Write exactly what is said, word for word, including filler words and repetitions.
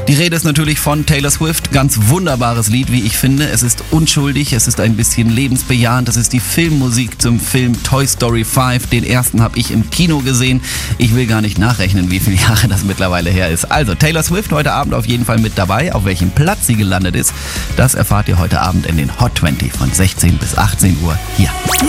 Die Rede ist natürlich von Taylor Swift. Ganz wunderbares Lied, wie ich finde. Es ist unschuldig, es ist ein bisschen lebensbejahend. Es ist die Filmmusik zum Film Toy Story fünf. Den ersten habe ich im Kino gesehen. Ich will gar nicht nachrechnen, wie viele Jahre das mittlerweile her ist. Also Taylor Swift heute Abend auf jeden Fall mit dabei. Auf welchem Platz sie gelandet ist, das erfahrt ihr heute Abend in den Hot zwanzig von sechzehn bis achtzehn Uhr hier.